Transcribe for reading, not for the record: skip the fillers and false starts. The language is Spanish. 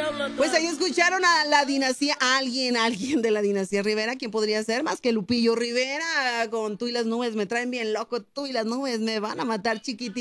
Pues ahí escucharon a la dinastía, alguien de la dinastía Rivera. ¿Quién podría ser más que Lupillo Rivera? Con Tú y las nubes me traen bien loco, tú y las nubes me van a matar, chiquitito.